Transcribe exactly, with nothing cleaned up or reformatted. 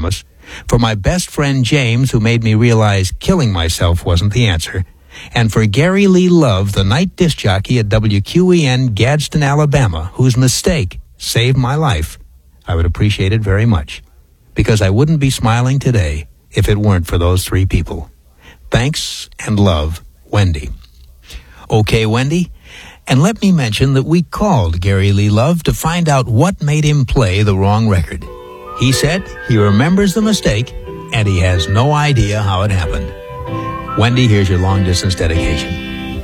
promise. For my best friend James, who made me realize killing myself wasn't the answer. And for Gary Lee Love, the night disc jockey at W Q E N Gadsden, Alabama, whose mistake saved my life, I would appreciate it very much. Because I wouldn't be smiling today if it weren't for those three people. Thanks and love, Wendy. Okay, Wendy. And let me mention that we called Gary Lee Love to find out what made him play the wrong record. He said he remembers the mistake, and he has no idea how it happened. Wendy, here's your long-distance dedication.